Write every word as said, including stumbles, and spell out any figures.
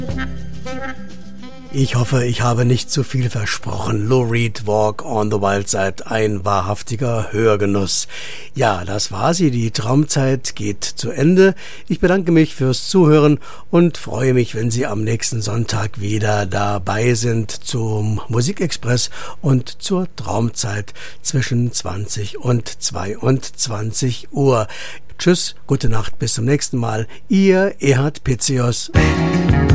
Ich hoffe, ich habe nicht zu viel versprochen. Lou Reed, Walk on the Wild Side, ein wahrhaftiger Hörgenuss. Ja, das war sie. Die Traumzeit geht zu Ende. Ich bedanke mich fürs Zuhören und freue mich, wenn Sie am nächsten Sonntag wieder dabei sind zum Musikexpress und zur Traumzeit zwischen zwanzig und zweiundzwanzig Uhr. Tschüss, gute Nacht, bis zum nächsten Mal. Ihr Erhard Pitzios.